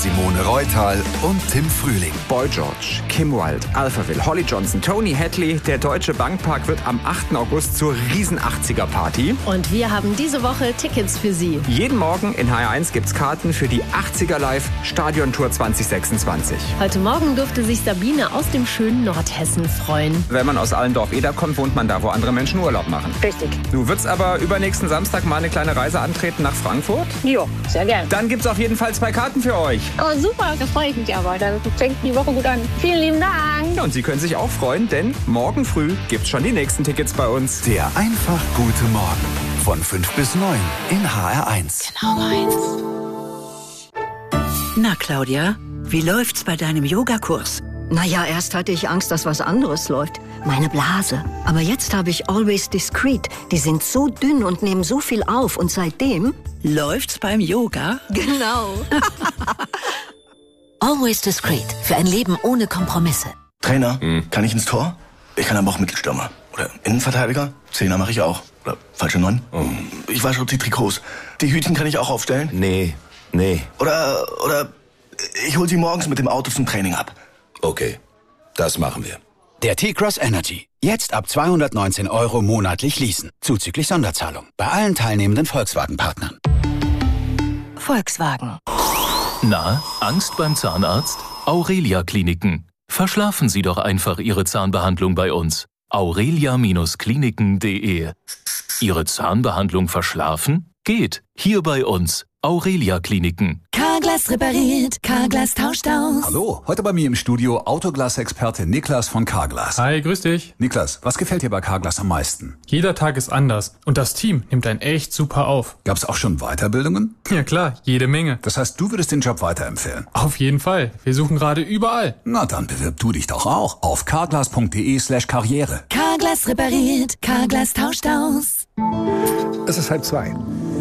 Simone Reutal und Tim Frühling. Boy George, Kim Wilde, Alphaville, Holly Johnson, Tony Hadley. Der Deutsche Bankpark wird am 8. August zur riesen 80er-Party. Und wir haben diese Woche Tickets für Sie. Jeden Morgen in HR1 gibt's Karten für die 80er Live Stadiontour 2026. Heute Morgen durfte sich Sabine aus dem schönen Nordhessen freuen. Wenn man aus Allendorf-Eder kommt, wohnt man da, wo andere Menschen Urlaub machen. Richtig. Du würdest aber übernächsten Samstag mal eine kleine Reise antreten nach Frankfurt? Jo, sehr gern. Dann gibt's auf jeden Fall 2 Karten für euch. Oh, super, da freue ich mich aber. Da fängt die Woche gut an. Vielen lieben Dank. Und Sie können sich auch freuen, denn morgen früh gibt's schon die nächsten Tickets bei uns. Der einfach gute Morgen. Von 5 bis 9 in HR1. Genau meins. Na, Claudia, wie läuft's bei deinem Yogakurs? Naja, erst hatte ich Angst, dass was anderes läuft. Meine Blase. Aber jetzt habe ich Always Discreet. Die sind so dünn und nehmen so viel auf. Und seitdem... Läuft's beim Yoga? Genau. Always Discreet. Für ein Leben ohne Kompromisse. Trainer, kann ich ins Tor? Ich kann aber auch Mittelstürmer. Oder Innenverteidiger? Zehner mache ich auch. Oder falsche 9? Ich wasche die Trikots. Die Hütchen kann ich auch aufstellen? Nee. Oder ich hol sie morgens mit dem Auto zum Training ab. Okay, das machen wir. Der T-Cross Energy. Jetzt ab 219 € monatlich leasen. Zuzüglich Sonderzahlung. Bei allen teilnehmenden Volkswagen-Partnern. Volkswagen. Na, Angst beim Zahnarzt? Aurelia Kliniken. Verschlafen Sie doch einfach Ihre Zahnbehandlung bei uns. aurelia-kliniken.de. Ihre Zahnbehandlung verschlafen? Geht. Hier bei uns. Aurelia Kliniken. Carglass repariert, Carglass tauscht aus. Hallo, heute bei mir im Studio Autoglas-Experte Niklas von Carglass. Hi, grüß dich. Niklas, was gefällt dir bei Carglass am meisten? Jeder Tag ist anders und das Team nimmt einen echt super auf. Gab's auch schon Weiterbildungen? Ja klar, jede Menge. Das heißt, du würdest den Job weiterempfehlen? Auf jeden Fall. Wir suchen gerade überall. Na dann bewirb du dich doch auch auf carglass.de/karriere. Carglass repariert, Carglass tauscht aus. Es ist 1:30.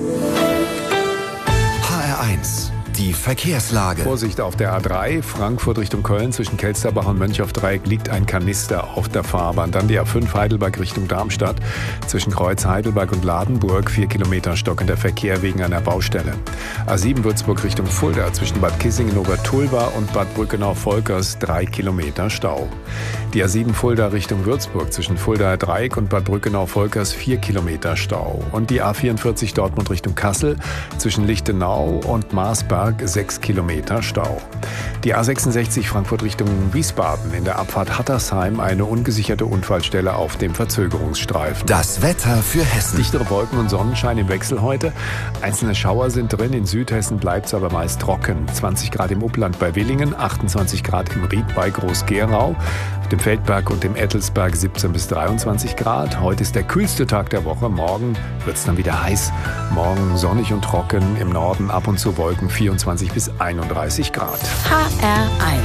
HR1, die Verkehrslage. Vorsicht auf der A3, Frankfurt Richtung Köln, zwischen Kelsterbach und Mönchaufdreieck liegt ein Kanister auf der Fahrbahn. Dann die A5 Heidelberg Richtung Darmstadt, zwischen Kreuz Heidelberg und Ladenburg, 4 Kilometer stockender Verkehr wegen einer Baustelle. A7 Würzburg Richtung Fulda, zwischen Bad Kissingen-Obertulba und Bad Brückenau-Volkers, 3 Kilometer Stau. Die A7 Fulda Richtung Würzburg, zwischen Fuldaer Dreieck und Bad Brückenau-Volkers, 4 Kilometer Stau. Und die A44 Dortmund Richtung Kassel, zwischen Lichtenau und Marsberg, 6 Kilometer Stau. Die A66 Frankfurt Richtung Wiesbaden, in der Abfahrt Hattersheim eine ungesicherte Unfallstelle auf dem Verzögerungsstreifen. Das Wetter für Hessen. Dichtere Wolken und Sonnenschein im Wechsel heute. Einzelne Schauer sind drin. In Südhessen bleibt es aber meist trocken. 20 Grad im Upland bei Willingen, 28 Grad im Ried bei Groß-Gerau. Auf dem Feldberg und dem Ettelsberg 17 bis 23 Grad. Heute ist der kühlste Tag der Woche. Morgen wird es dann wieder heiß. Morgen sonnig und trocken. Im Norden ab und zu Wolken, 24 bis 31 Grad. HR1.